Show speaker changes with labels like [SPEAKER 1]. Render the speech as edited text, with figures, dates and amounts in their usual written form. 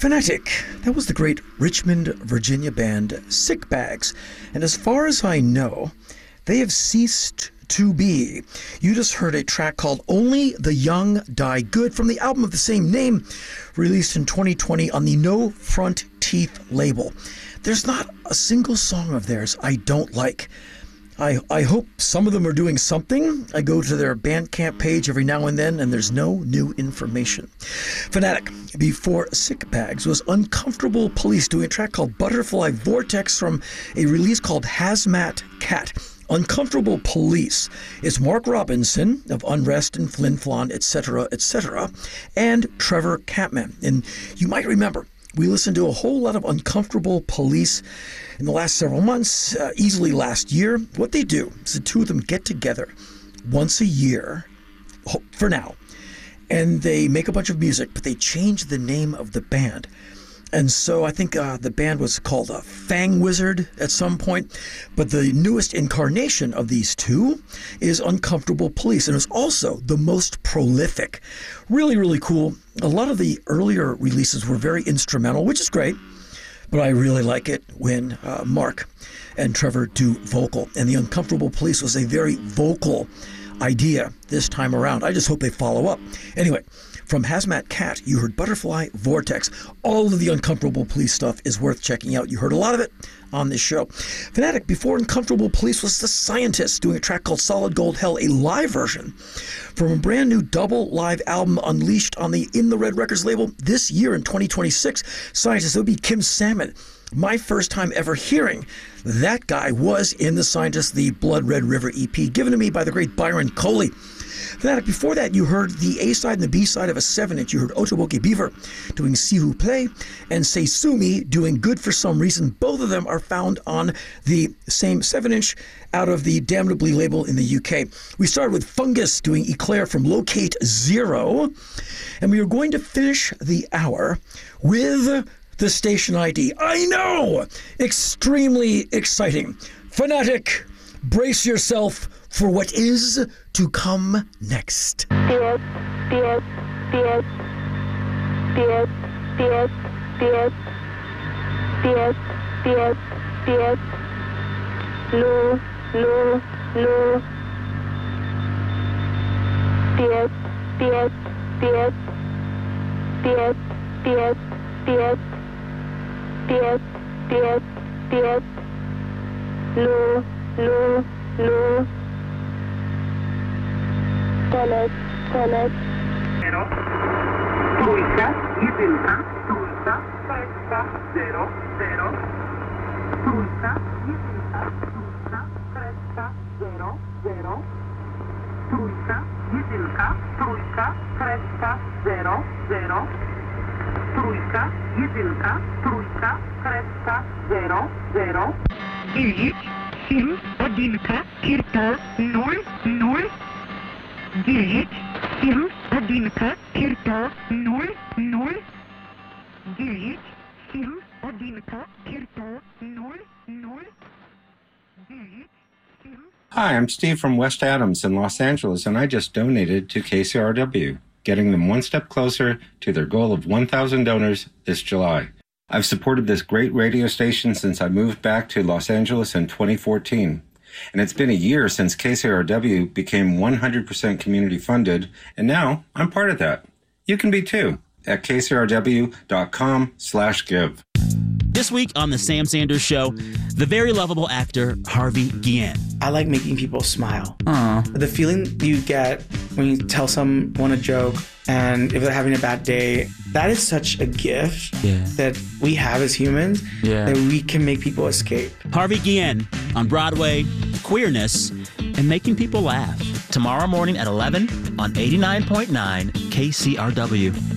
[SPEAKER 1] Phonetic. That was the great Richmond, Virginia band Sick Bags. And as far as I know, they have ceased to be. You just heard a track called Only the Young Die Good from the album of the same name, released in 2020 on the No Front Teeth label. There's not a single song of theirs I don't like. I hope some of them are doing something. I go to their Bandcamp page every now and then, and there's no new information. Phonetic, before Sick Bags, was Uncomfortable Police doing a track called Butterfly Vortex from a release called Hazmat Cat. Uncomfortable Police is Mark Robinson of Unrest and Flin Flon, etc., and Trevor Catman. And you might remember, we listened to a whole lot of Uncomfortable Police in the last several months, easily last year. What they do is the two of them get together once a year, for now, and they make a bunch of music, but they change the name of the band. And so I think the band was called Fang Wizard at some point. But the newest incarnation of these two is Uncomfortable Police. And it's also the most prolific. Really, really cool. A lot of the earlier releases were very instrumental, which is great. But I really like it when Mark and Trevor do vocal. And the Uncomfortable Police was a very vocal idea this time around. I just hope they follow up. Anyway, from Hazmat Cat, you heard Butterfly Vortex. All of the Uncomfortable Police stuff is worth checking out. You heard a lot of it on this show. Phonetic, before Uncomfortable Police, was The Scientists doing a track called Solid Gold Hell, a live version from a brand new double live album unleashed on the In the Red Records label this year in 2026. Scientists, it would be Kim Salmon. My first time ever hearing that guy was in The Scientists, the Blood Red River EP, given to me by the great Byron Coley. Phonetic, before that, you heard the A-side and the B-side of a 7-inch. You heard Otoboke Beaver doing Si Vous Play and Seisumi doing Good for Some Reason. Both of them are found on the same 7-inch out of the Damnably label in the UK. We started with Fungus doing Eclair from Locate Zero. And we are going to finish the hour with the station ID. I know! Extremely exciting. Phonetic, brace yourself for what is to come next.
[SPEAKER 2] Beat, beat, beat, beat, beat, beat, beat, beat, beat, low, low, low, beat, beat, beat, beat, beat, beat, beat, beat, beat, low, low, low. Connect.
[SPEAKER 3] Zero, Tulsa, jedynka, Tulsa, Festa, 0, 0, Tulsa, jedynka, Tulsa, Festa, 0, 0, Tulsa, jedynka, Tulsa, Festa, 0, 0, Tulsa, jedynka, Tulsa, Festa, 0, 0. 9, 7, jedynka, Kirta, 0, 0. 9, 7, jedynka, Kirta, 0, 0. 9, 7, jedynka, Kirta, 0, 0. 9, 7.
[SPEAKER 4] Hi, I'm Steve from West Adams in Los Angeles, and I just donated to KCRW, getting them one step closer to their goal of 1,000 donors this July. I've supported this great radio station since I moved back to Los Angeles in 2014. And it's been a year since KCRW became 100% community funded, and now I'm part of that. You can be too at kcrw.com/give.
[SPEAKER 5] This week on The Sam Sanders Show, the very lovable actor Harvey Guillen.
[SPEAKER 6] I like making people smile.
[SPEAKER 5] Aww.
[SPEAKER 6] The feeling you get when you tell someone a joke and if they're having a bad day, that is such a gift that we have as humans that we can make people escape.
[SPEAKER 5] Harvey Guillen on Broadway, queerness, and making people laugh. Tomorrow morning at 11 on 89.9 KCRW.